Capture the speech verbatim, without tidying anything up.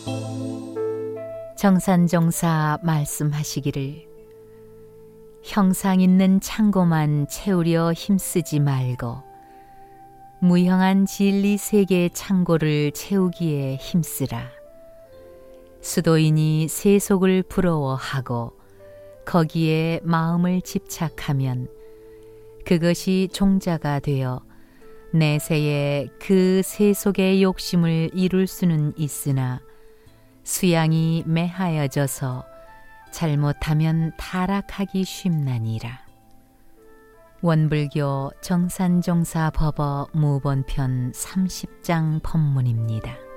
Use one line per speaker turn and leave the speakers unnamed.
정산종사 말씀하시기를 형상 있는 창고만 채우려 힘쓰지 말고 무형한 진리 세계의 창고를 채우기에 힘쓰라. 수도인이 세속을 부러워하고 거기에 마음을 집착하면 그것이 종자가 되어 내세에 그 세속의 욕심을 이룰 수는 있으나 수양이 매하여져서 잘못하면 타락하기 쉽나니라. 원불교 정산종사 법어 무본편 삼십 장 법문입니다.